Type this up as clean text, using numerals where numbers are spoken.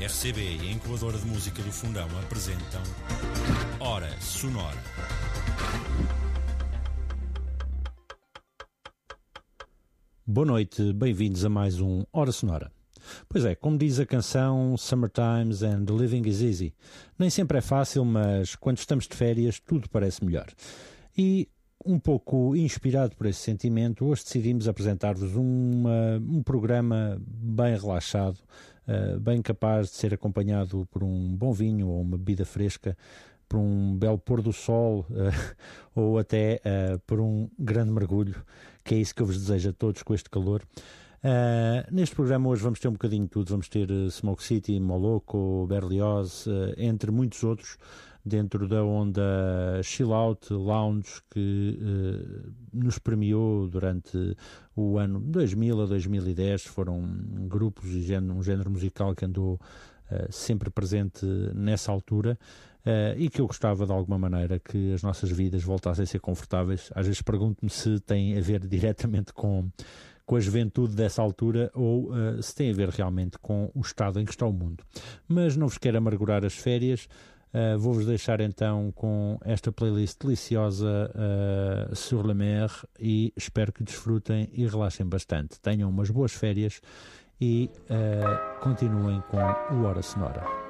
RCB e a Incubadora de Música do Fundão apresentam Hora Sonora. Boa noite, bem-vindos a mais um Hora Sonora. Pois é, como diz a canção Summertimes and Living is Easy, nem sempre é fácil, mas quando estamos de férias tudo parece melhor. E um pouco inspirado por esse sentimento, hoje decidimos apresentar-vos um programa bem relaxado, bem capaz de ser acompanhado por um bom vinho ou uma bebida fresca, por um belo pôr do sol ou até por um grande mergulho, que é isso que eu vos desejo a todos com este calor. Neste programa hoje vamos ter um bocadinho de tudo, vamos ter Smoke City, Moloko, Berlioz, entre muitos outros, dentro da onda Chill Out Lounge que nos premiou durante o ano 2000 a 2010, foram grupos e um género musical que andou sempre presente nessa altura e que eu gostava de alguma maneira que as nossas vidas voltassem a ser confortáveis. Às vezes pergunto-me se tem a ver diretamente com a juventude dessa altura ou se tem a ver realmente com o estado em que está o mundo. Mas não vos quero amargurar as férias, vou-vos deixar então com esta playlist deliciosa Sur la Mer e espero que desfrutem e relaxem bastante. Tenham umas boas férias e continuem com o Hora Sonora.